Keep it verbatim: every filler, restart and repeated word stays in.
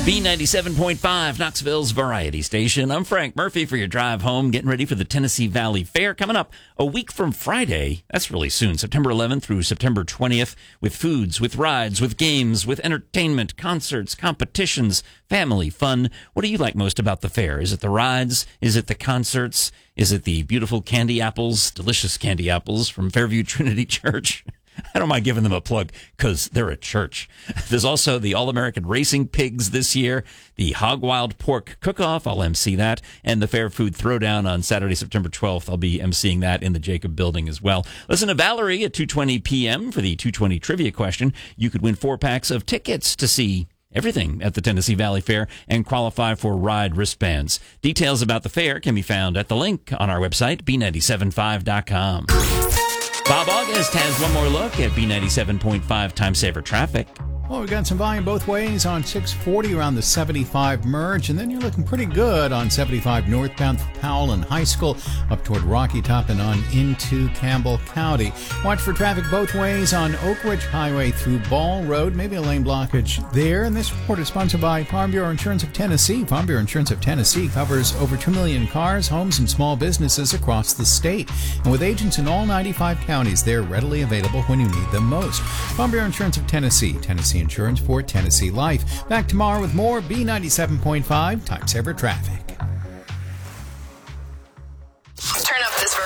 B ninety-seven point five, Knoxville's Variety Station. I'm Frank Murphy for your drive home, getting ready for the Tennessee Valley Fair coming up a week from Friday. That's really soon, September eleventh through September twentieth, with foods, with rides, with games, with entertainment, concerts, competitions, family fun. What do you like most about the fair? Is it the rides? Is it the concerts? Is it the beautiful candy apples, delicious candy apples from Fairview Trinity Church? I don't mind giving them a plug because they're a church. There's also the All-American Racing Pigs this year, the Hog Wild Pork Cook-Off, I'll emcee that, and the Fair Food Throwdown on Saturday, September twelfth. I'll be emceeing that in the Jacob Building as well. Listen to Valerie at two twenty p.m. for the two twenty trivia question. You could win four packs of tickets to see everything at the Tennessee Valley Fair and qualify for ride wristbands. Details about the fair can be found at the link on our website, b nine seven five dot com. Bob August has one more look at B ninety-seven point five Time Saver Traffic. Well, we've got some volume both ways on six forty around the seventy-five merge, and then you're looking pretty good on seventy-five northbound for Powell and High School up toward Rocky Top and on into Campbell County. Watch for traffic both ways on Oak Ridge Highway through Ball Road, maybe a lane blockage there. And this report is sponsored by Farm Bureau Insurance of Tennessee. Farm Bureau Insurance of Tennessee covers over two million cars, homes, and small businesses across the state. And with agents in all ninety-five counties, they're readily available when you need them most. Farm Bureau Insurance of Tennessee. Tennessee Insurance for Tennessee Life. Back tomorrow with more B ninety-seven point five Time Saver Traffic.